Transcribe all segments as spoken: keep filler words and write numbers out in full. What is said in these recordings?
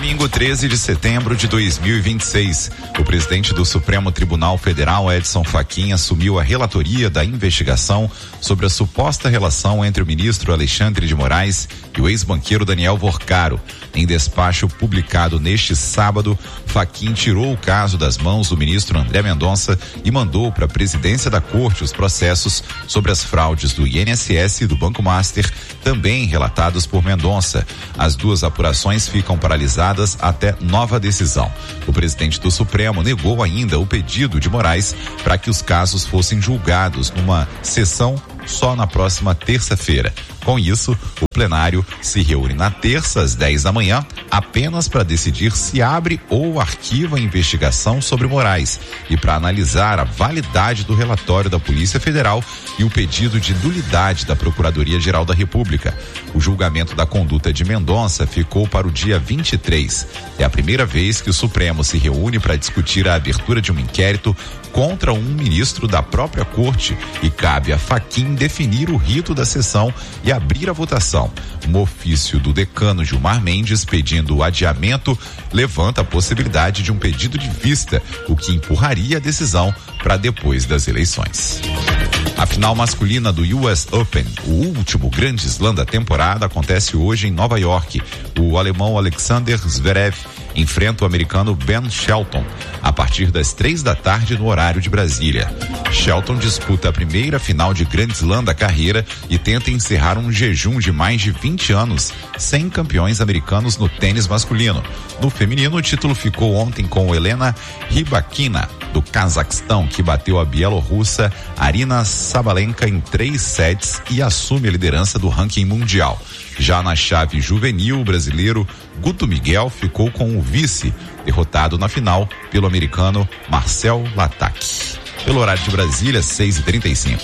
Domingo treze de setembro de dois mil e vinte e seis, o presidente do Supremo Tribunal Federal, Edson Fachin, assumiu a relatoria da investigação sobre a suposta relação entre o ministro Alexandre de Moraes e o ex-banqueiro Daniel Vorcaro. Em despacho publicado neste sábado, Fachin tirou o caso das mãos do ministro André Mendonça e mandou para a presidência da Corte os processos sobre as fraudes do I N S S e do Banco Master, também relatados por Mendonça. As duas apurações ficam paralisadas até nova decisão. O presidente do Supremo negou ainda o pedido de Moraes para que os casos fossem julgados numa sessão só na próxima terça-feira. Com isso, o plenário se reúne na terça às dez da manhã apenas para decidir se abre ou arquiva a investigação sobre Moraes e para analisar a validade do relatório da Polícia Federal e o pedido de nulidade da Procuradoria-Geral da República. O julgamento da conduta de Mendonça ficou para o dia vinte e três. É a primeira vez que o Supremo se reúne para discutir a abertura de um inquérito contra um ministro da própria Corte e cabe a Fachin definir o rito da sessão e abrir a votação. Um ofício do decano Gilmar Mendes pedindo o adiamento levanta a possibilidade de um pedido de vista, o que empurraria a decisão para depois das eleições. A final masculina do U S Open, o último grande slam da temporada, acontece hoje em Nova York. O alemão Alexander Zverev enfrenta o americano Ben Shelton a partir das três da tarde no horário de Brasília. Shelton disputa a primeira final de Grand Slam da carreira e tenta encerrar um jejum de mais de vinte anos sem campeões americanos no tênis masculino. No feminino, o título ficou ontem com Helena Rybakina, do Cazaquistão, que bateu a bielorrussa Arina Sabalenka em três sets e assume a liderança do ranking mundial. Já na chave juvenil, o brasileiro Guto Miguel ficou com o vice, derrotado na final pelo americano Marcel Lattac. Pelo horário de Brasília, seis e trinta e cinco.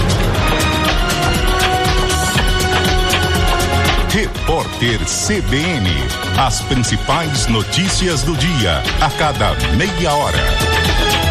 Repórter C B N. As principais notícias do dia, a cada meia hora.